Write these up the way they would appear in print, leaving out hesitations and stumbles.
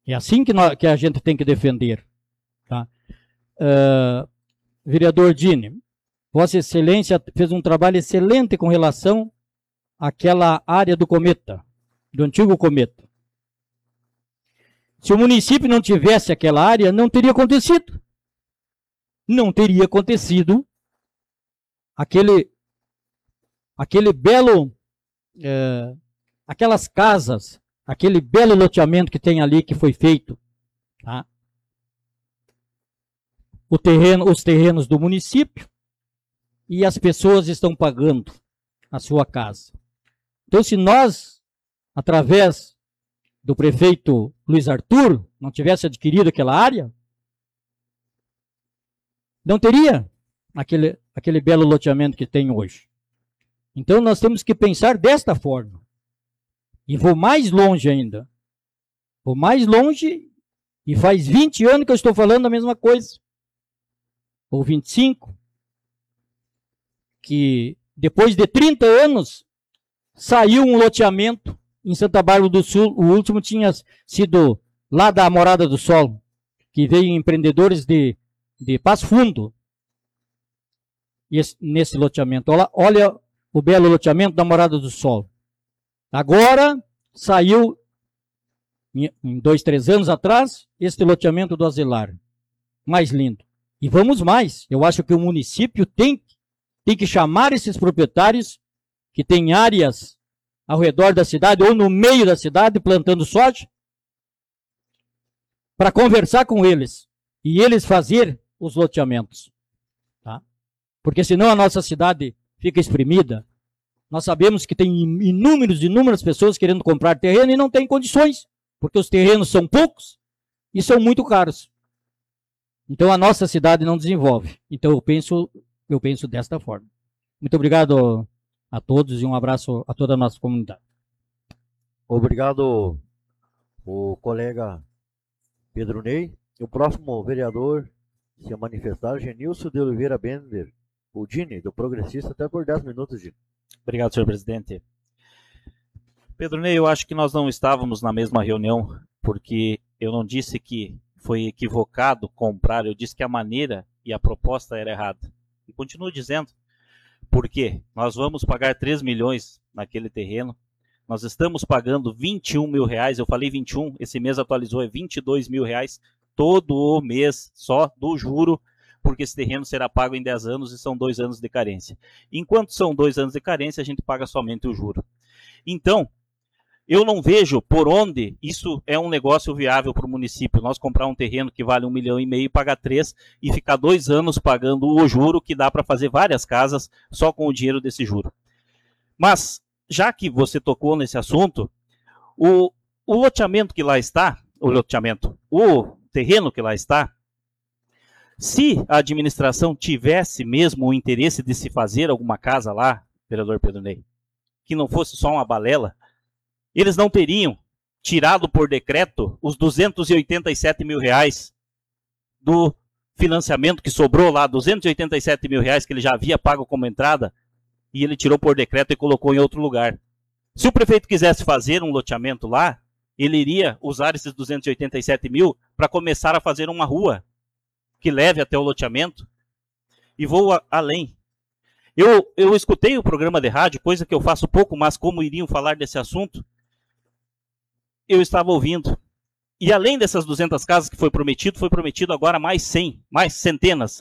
É assim que a gente tem que defender. Tá? Vereador Dini, Vossa Excelência fez um trabalho excelente com relação àquela área do Cometa, do antigo Cometa. Se o município não tivesse aquela área, não teria acontecido. Não teria acontecido aquele belo, aquelas casas, aquele belo loteamento que tem ali, que foi feito. Tá? Os terrenos do município, e as pessoas estão pagando a sua casa. Então, se nós, através do prefeito Luiz Arthur, não tivesse adquirido aquela área, não teria aquele belo loteamento que tem hoje. Então, nós temos que pensar desta forma. E vou mais longe ainda. Vou mais longe, e faz 20 anos que eu estou falando a mesma coisa. Ou 25. Que depois de 30 anos, saiu um loteamento em Santa Bárbara do Sul. O último tinha sido lá da Morada do Sol, que veio empreendedores de Passo Fundo. Nesse loteamento. Olha o belo loteamento da Morada do Sol. Agora saiu, em 2, 3 anos atrás, este loteamento do Azelar. Mais lindo. E vamos mais. Eu acho que o município tem que chamar esses proprietários que têm áreas ao redor da cidade ou no meio da cidade plantando soja, para conversar com eles e eles fazer os loteamentos. Tá? Porque senão a nossa cidade fica espremida. Nós sabemos que tem inúmeras pessoas querendo comprar terreno e não tem condições, porque os terrenos são poucos e são muito caros. Então a nossa cidade não desenvolve. Então eu penso desta forma. Muito obrigado a todos e um abraço a toda a nossa comunidade. Obrigado, o colega Pedro Ney. O próximo vereador se manifestar, Genilson de Oliveira Bender, o Dini, do Progressista, até por 10 minutos, Dini. Obrigado, senhor presidente. Pedro Ney, eu acho que nós não estávamos na mesma reunião, porque eu não disse que foi equivocado comprar, eu disse que a maneira e a proposta era errada. E continuo dizendo, porque nós vamos pagar 3 milhões naquele terreno, nós estamos pagando 21 mil reais, eu falei 21, esse mês atualizou, é 22 mil reais, todo o mês, só do juro, porque esse terreno será pago em 10 anos e são 2 anos de carência. Enquanto são 2 anos de carência, a gente paga somente o juro. Então, eu não vejo por onde isso é um negócio viável para o município. Nós comprar um terreno que vale 1,5 milhão e pagar 3 e ficar 2 anos pagando o juro, que dá para fazer várias casas só com o dinheiro desse juro. Mas, já que você tocou nesse assunto, o loteamento que lá está, o terreno que lá está, se a administração tivesse mesmo o interesse de se fazer alguma casa lá, vereador Pedro Ney, que não fosse só uma balela, eles não teriam tirado por decreto os 287 mil reais do financiamento que sobrou lá, 287 mil reais que ele já havia pago como entrada, e ele tirou por decreto e colocou em outro lugar. Se o prefeito quisesse fazer um loteamento lá, ele iria usar esses 287 mil para começar a fazer uma rua que leve até o loteamento. E vou além. Eu escutei o programa de rádio, coisa que eu faço pouco, mas como iriam falar desse assunto, eu estava ouvindo. E além dessas 200 casas que foi prometido agora mais 100, mais centenas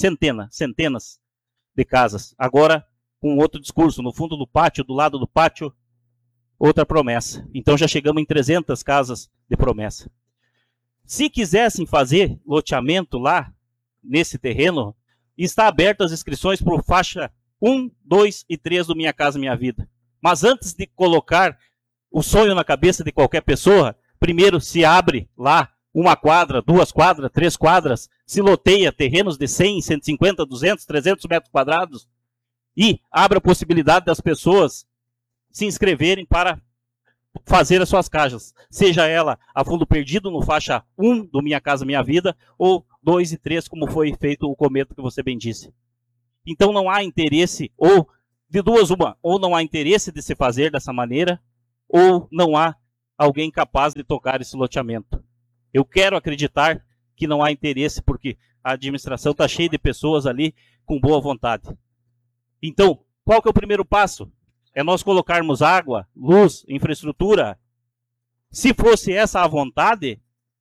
de casas. Agora com outro discurso, no fundo do pátio, do lado do pátio, outra promessa. Então já chegamos em 300 casas de promessa. Se quisessem fazer loteamento lá, nesse terreno, está abertas as inscrições para o faixa 1, 2 e 3 do Minha Casa Minha Vida. Mas antes de colocar o sonho na cabeça de qualquer pessoa, primeiro se abre lá 1 quadra, 2 quadras, 3 quadras, se loteia terrenos de 100, 150, 200, 300 metros quadrados e abre a possibilidade das pessoas se inscreverem para fazer as suas casas, seja ela a fundo perdido no faixa 1 do Minha Casa Minha Vida, ou 2 e 3, como foi feito o Cometa que você bem disse. Então não há interesse, ou de duas uma, ou não há interesse de se fazer dessa maneira, ou não há alguém capaz de tocar esse loteamento. Eu quero acreditar que não há interesse, porque a administração está cheia de pessoas ali com boa vontade. Então, qual que é o primeiro passo? É nós colocarmos água, luz, infraestrutura. Se fosse essa a vontade,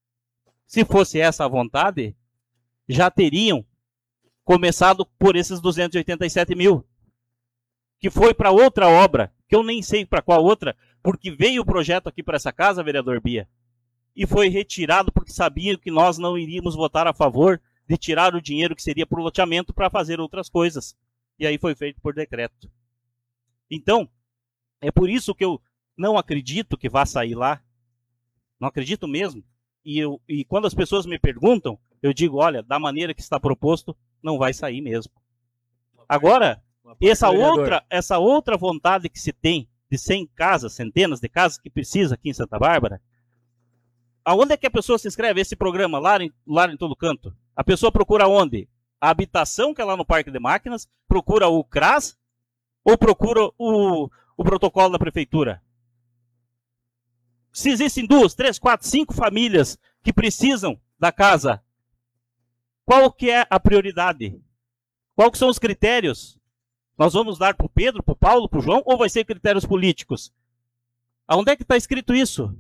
já teriam começado por esses 287 mil, que foi para outra obra, que eu nem sei para qual outra, porque veio o projeto aqui para essa casa, vereador Bia, e foi retirado porque sabiam que nós não iríamos votar a favor de tirar o dinheiro que seria para o loteamento para fazer outras coisas. E aí foi feito por decreto. Então, é por isso que eu não acredito que vá sair lá. Não acredito mesmo. E quando as pessoas me perguntam, eu digo, olha, da maneira que está proposto, não vai sair mesmo. Agora, essa outra vontade que se tem de 100 casas, centenas de casas que precisa aqui em Santa Bárbara, aonde é que a pessoa se inscreve? Esse programa, lá em todo canto. A pessoa procura onde? A habitação, que é lá no Parque de Máquinas, procura o CRAS ou procura o protocolo da prefeitura? Se existem 2, 3, 4, 5 famílias que precisam da casa, qual que é a prioridade? Qual que são os critérios? Nós vamos dar para o Pedro, para o Paulo, para o João, ou vai ser critérios políticos? Aonde é que está escrito isso?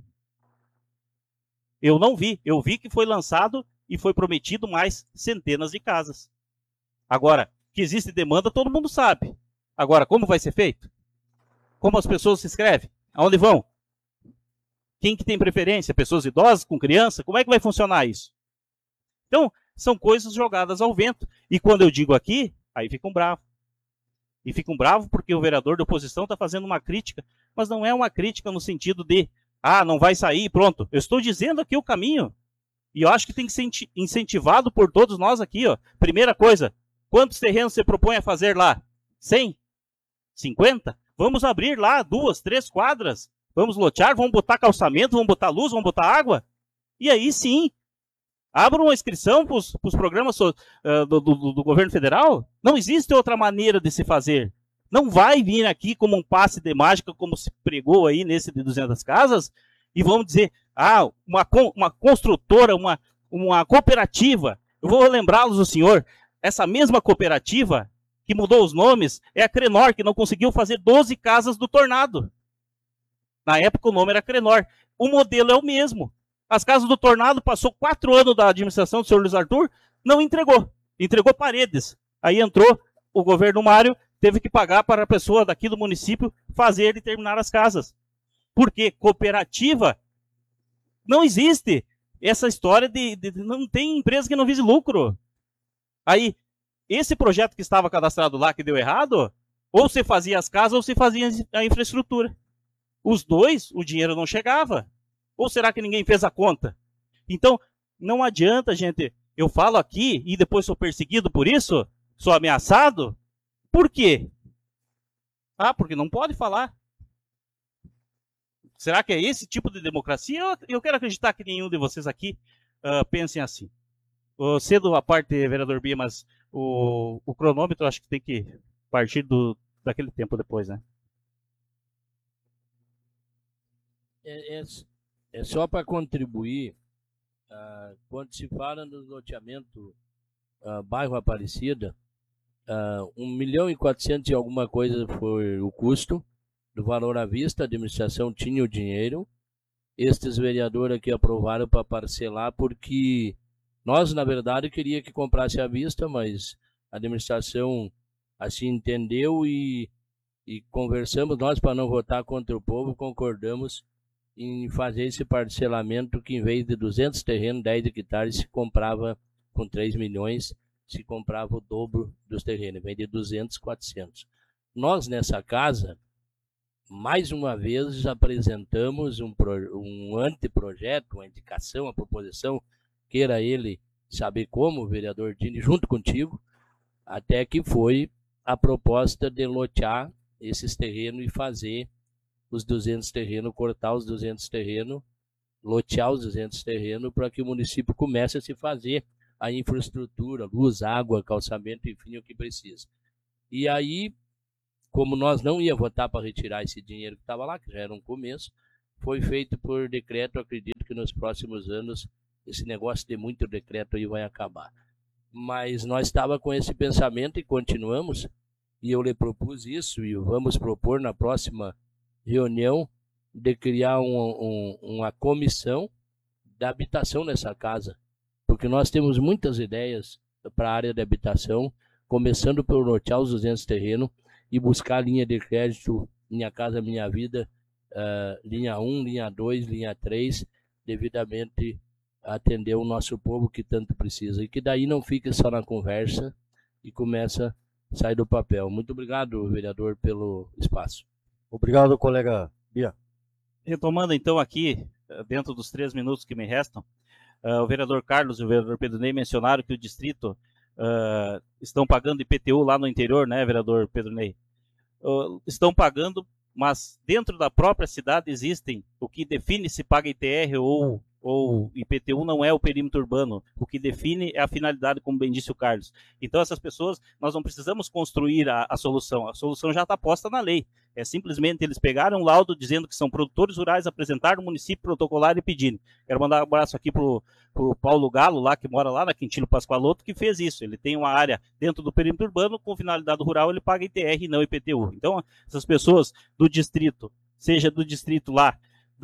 Eu não vi. Eu vi que foi lançado e foi prometido mais centenas de casas. Agora, que existe demanda, todo mundo sabe. Agora, como vai ser feito? Como as pessoas se inscrevem? Aonde vão? Quem que tem preferência? Pessoas idosas, com criança? Como é que vai funcionar isso? Então, são coisas jogadas ao vento. E quando eu digo aqui, aí ficam bravos. E ficam bravos porque o vereador da oposição está fazendo uma crítica, mas não é uma crítica no sentido de, não vai sair, pronto. Eu estou dizendo aqui o caminho. E eu acho que tem que ser incentivado por todos nós aqui. Ó. Primeira coisa, quantos terrenos você propõe a fazer lá? 100? 50? Vamos abrir lá 2, 3 quadras. Vamos lotear, vamos botar calçamento, vamos botar luz, vamos botar água. E aí sim, abra uma inscrição para os programas do governo federal. Não existe outra maneira de se fazer. Não vai vir aqui como um passe de mágica, como se pregou aí nesse de 200 casas, e vamos dizer, uma construtora, uma cooperativa. Eu vou lembrá-los do senhor, essa mesma cooperativa que mudou os nomes é a Crenor, que não conseguiu fazer 12 casas do Tornado. Na época o nome era Crenor. O modelo é o mesmo. As casas do Tornado passou 4 anos da administração do senhor Luiz Arthur, não entregou. Entregou paredes. Aí entrou o governo Mário, teve que pagar para a pessoa daqui do município fazer e terminar as casas. Por quê? Cooperativa não existe. Essa história não tem empresa que não vise lucro. Aí, esse projeto que estava cadastrado lá, que deu errado, ou se fazia as casas ou se fazia a infraestrutura. Os dois, o dinheiro não chegava. Ou será que ninguém fez a conta? Então, não adianta, gente. Eu falo aqui e depois sou perseguido por isso? Sou ameaçado? Por quê? Porque não pode falar. Será que é esse tipo de democracia? Eu quero acreditar que nenhum de vocês aqui pensem assim. Cedo a parte, vereador Bia, mas o cronômetro acho que tem que partir daquele tempo depois, né? É só para contribuir, quando se fala no loteamento bairro Aparecida, 1.400.000 e alguma coisa foi o custo do valor à vista, a administração tinha o dinheiro, estes vereadores aqui aprovaram para parcelar, porque nós, na verdade, queria que comprasse à vista, mas a administração assim entendeu e conversamos nós para não votar contra o povo, concordamos em fazer esse parcelamento que em vez de 200 terrenos, 10 hectares, se comprava com 3 milhões, se comprava o dobro dos terrenos, em vez de 200, 400. Nós, nessa casa, mais uma vez apresentamos um anteprojeto, uma indicação, uma proposição, queira ele saber como, o vereador Dini, junto contigo, até que foi a proposta de lotear esses terrenos e fazer os 200 terrenos, cortar os 200 terrenos, lotear os 200 terrenos para que o município comece a se fazer a infraestrutura, luz, água, calçamento, enfim, o que precisa. E aí, como nós não ia votar para retirar esse dinheiro que estava lá, que já era um começo, foi feito por decreto, acredito que nos próximos anos esse negócio de muito decreto aí vai acabar. Mas nós estávamos com esse pensamento e continuamos, e eu lhe propus isso, e vamos propor na próxima reunião de criar uma comissão da habitação nessa casa, porque nós temos muitas ideias para a área de habitação, começando pelo nortear os 200 terrenos e buscar linha de crédito Minha Casa Minha Vida, linha 1, linha 2, linha 3, devidamente atender o nosso povo que tanto precisa, e que daí não fique só na conversa e começa a sair do papel. Muito obrigado, vereador, pelo espaço. Obrigado, colega Bia. Retomando então aqui, dentro dos 3 minutos que me restam, o vereador Carlos e o vereador Pedro Ney mencionaram que o distrito estão pagando IPTU lá no interior, né, vereador Pedro Ney? Estão pagando, mas dentro da própria cidade existem o que define se paga ITR ou IPTU não é o perímetro urbano. O que define é a finalidade, como bem disse o Carlos. Então essas pessoas, nós não precisamos construir a solução já está posta na lei. É simplesmente eles pegaram um laudo dizendo que são produtores rurais, apresentaram no município, protocolar e pedirem. Quero mandar um abraço aqui pro Paulo Galo, lá, que mora lá na Quintino Pascoaloto, que fez isso. Ele tem uma área dentro do perímetro urbano, com finalidade rural, ele paga ITR e não IPTU. Então, essas pessoas do distrito, seja do distrito lá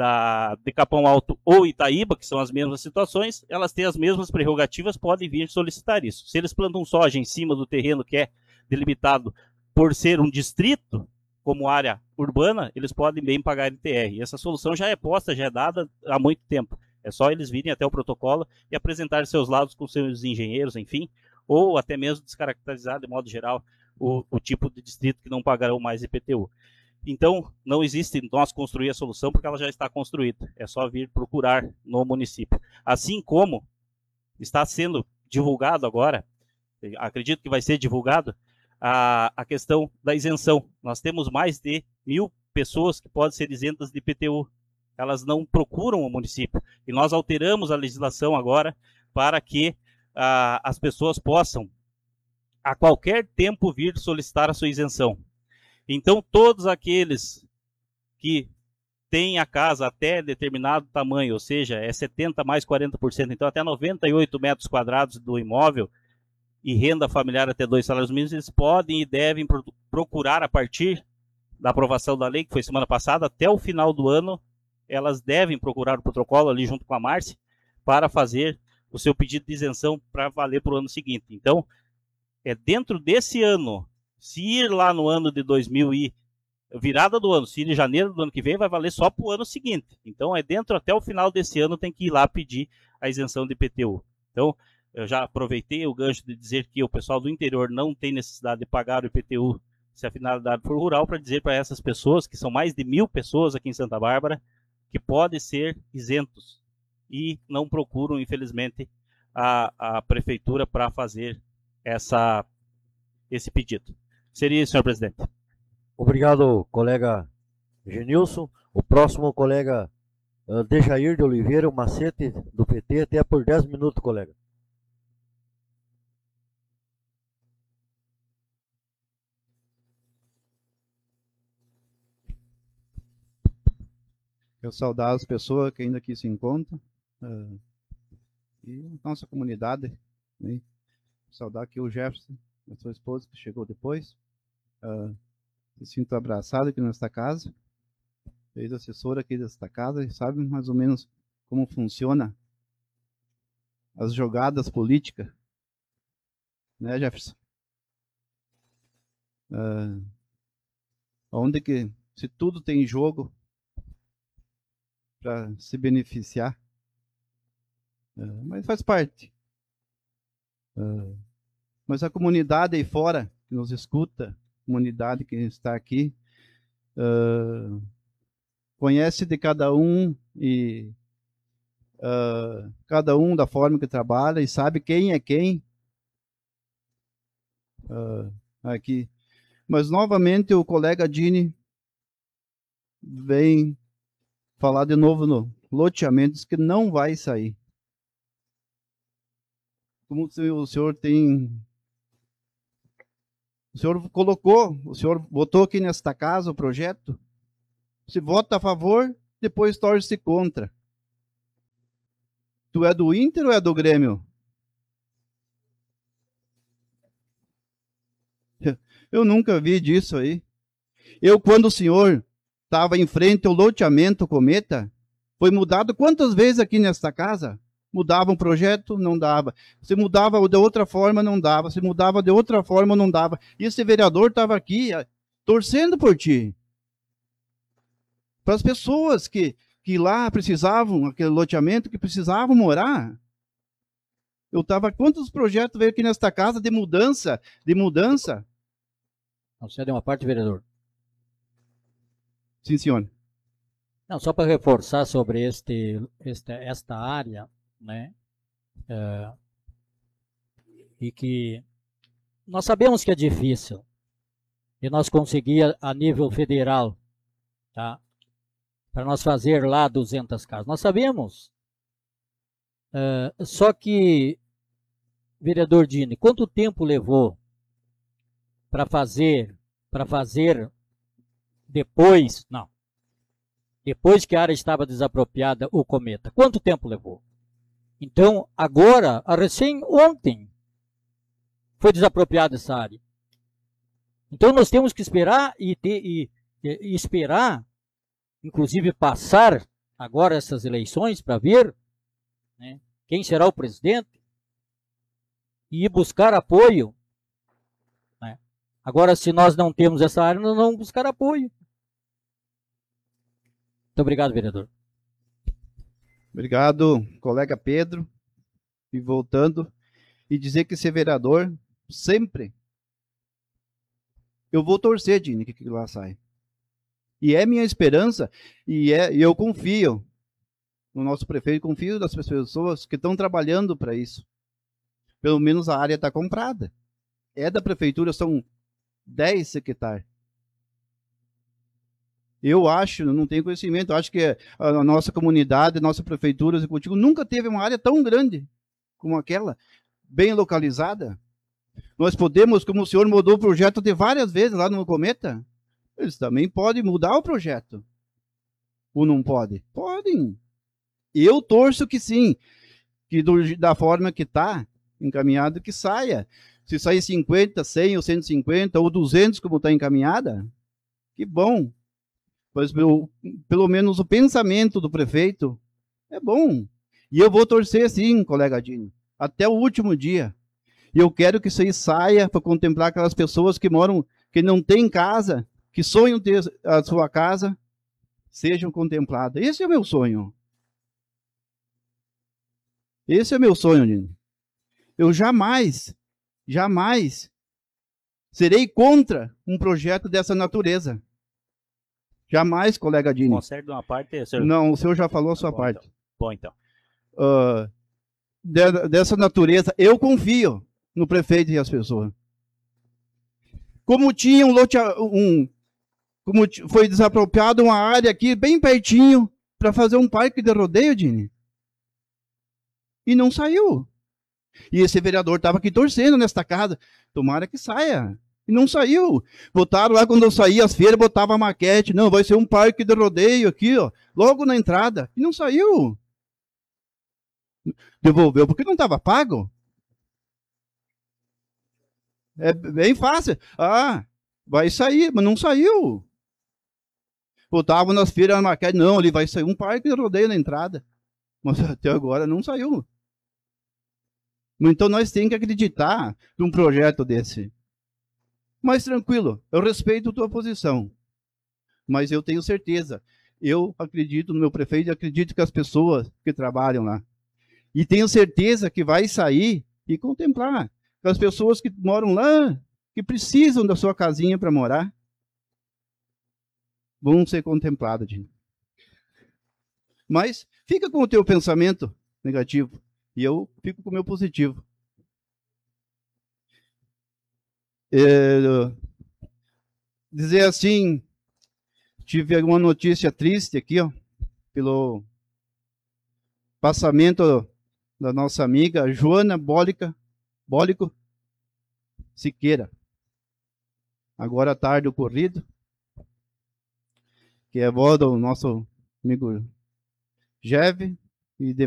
de Capão Alto ou Itaíba, que são as mesmas situações, elas têm as mesmas prerrogativas, podem vir solicitar isso. Se eles plantam soja em cima do terreno que é delimitado por ser um distrito, como área urbana, eles podem bem pagar ITR. E essa solução já é posta, já é dada há muito tempo. É só eles virem até o protocolo e apresentar seus laudos com seus engenheiros, enfim, ou até mesmo descaracterizar, de modo geral, o tipo de distrito que não pagarão mais IPTU. Então, não existe nós construir a solução, porque ela já está construída. É só vir procurar no município. Assim como está sendo divulgado agora, acredito que vai ser divulgado, a questão da isenção. Nós temos mais de 1.000 pessoas que podem ser isentas de IPTU. Elas não procuram o município. E nós alteramos a legislação agora para que as pessoas possam, a qualquer tempo, vir solicitar a sua isenção. Então, todos aqueles que têm a casa até determinado tamanho, ou seja, é 70 mais 40%, então até 98 metros quadrados do imóvel, e renda familiar até 2 salários mínimos, eles podem e devem procurar, a partir da aprovação da lei, que foi semana passada, até o final do ano, elas devem procurar o protocolo ali junto com a Márcia, para fazer o seu pedido de isenção para valer para o ano seguinte. Então, é dentro desse ano, se ir lá no ano de 2000 e virada do ano, se ir em janeiro do ano que vem, vai valer só para o ano seguinte. Então, é dentro até o final desse ano, tem que ir lá pedir a isenção de IPTU. Então, eu já aproveitei o gancho de dizer que o pessoal do interior não tem necessidade de pagar o IPTU se a finalidade for rural, para dizer para essas pessoas, que são mais de 1.000 pessoas aqui em Santa Bárbara, que podem ser isentos e não procuram, infelizmente, a prefeitura para fazer esse pedido. Seria isso, senhor presidente. Obrigado, colega Genilson. O próximo colega Dejair de Oliveira, o macete do PT, até por 10 minutos, colega. Eu saudar as pessoas que ainda aqui se encontram e nossa comunidade, né? Saudar aqui o Jefferson, a sua esposa, que chegou depois. Me sinto abraçado aqui nesta casa, ex-assessora aqui desta casa, e sabe mais ou menos como funciona as jogadas políticas, né, Jefferson? Onde que, se tudo tem jogo para se beneficiar, mas faz parte. Mas a comunidade aí fora, que nos escuta, comunidade que está aqui, conhece de cada um e cada um da forma que trabalha e sabe quem é quem aqui. Mas novamente o colega Dini vem falar de novo no loteamentos que não vai sair. Como o senhor tem... O senhor colocou, o senhor votou aqui nesta casa o projeto, se vota a favor, depois torce contra. Tu é do Inter ou é do Grêmio? Eu nunca vi disso aí. Quando o senhor estava em frente ao loteamento Cometa, foi mudado quantas vezes aqui nesta casa? Mudava um projeto, não dava. Se mudava de outra forma, não dava. Se mudava de outra forma, não dava. E esse vereador estava aqui torcendo por ti. Para as pessoas que lá precisavam, aquele loteamento, que precisavam morar. Eu estava, quantos projetos veio aqui nesta casa de mudança? Não, você deu uma parte, vereador. Sim, senhor. Não, só para reforçar sobre esta área, né? E que nós sabemos que é difícil e nós conseguir a nível federal, tá? Para nós fazer lá 200 casas. Nós sabemos. Só que, vereador Dini, quanto tempo levou para fazer depois que a área estava desapropriada, o Cometa? Quanto tempo levou? Então, agora, ontem, foi desapropriada essa área. Então, nós temos que esperar esperar, inclusive passar agora essas eleições para ver, né, quem será o presidente e ir buscar apoio. Né? Agora, se nós não temos essa área, nós vamos buscar apoio. Muito obrigado, vereador. Obrigado, colega Pedro. E voltando, e dizer que ser vereador, sempre, eu vou torcer, Dini, que lá sai. E é minha esperança, e eu confio no nosso prefeito, confio das pessoas que estão trabalhando para isso. Pelo menos a área está comprada. É da prefeitura, são 10 hectares. Eu acho, não tenho conhecimento, acho que a nossa comunidade, a nossa prefeitura executiva nunca teve uma área tão grande como aquela, bem localizada. Nós podemos, como o senhor mudou o projeto de várias vezes lá no Cometa, eles também podem mudar o projeto. Ou não podem? Podem. Eu torço que sim, que da forma que está encaminhado, que saia. Se sair 50, 100 ou 150 ou 200 como está encaminhada, que bom. Mas pelo menos o pensamento do prefeito é bom. E eu vou torcer sim, colega Dini, até o último dia. E eu quero que isso aí saia para contemplar aquelas pessoas que moram, que não têm casa, que sonham ter a sua casa, sejam contempladas. Esse é o meu sonho. Esse é o meu sonho, Dini. Eu jamais serei contra um projeto dessa natureza. Jamais, colega Dini. Concede uma parte, senhor? Não, o senhor já falou a sua parte. Então. Bom, então. Dessa natureza, eu confio no prefeito e as pessoas. Como tinha como foi desapropriado uma área aqui bem pertinho para fazer um parque de rodeio, Dini. E não saiu. E esse vereador estava aqui torcendo nesta casa. Tomara que saia. E não saiu. Botaram lá, quando eu saía às feiras, botava a maquete. Não, vai ser um parque de rodeio aqui, ó, logo na entrada. E não saiu. Devolveu porque não estava pago. É bem fácil. Ah, vai sair, mas não saiu. Botavam nas feiras a maquete. Não, ali vai sair um parque de rodeio na entrada. Mas até agora não saiu. Então nós temos que acreditar num projeto desse. Mas tranquilo, eu respeito a tua posição. Mas eu tenho certeza. Eu acredito no meu prefeito e acredito que as pessoas que trabalham lá. E tenho certeza que vai sair e contemplar. As pessoas que moram lá, que precisam da sua casinha para morar, vão ser contempladas. Mas fica com o teu pensamento negativo. E eu fico com o meu positivo. Dizer assim, tive uma notícia triste aqui, ó, pelo passamento da nossa amiga Joana Bólico Siqueira. Agora à tarde ocorrido, que é avó do nosso amigo Jeve e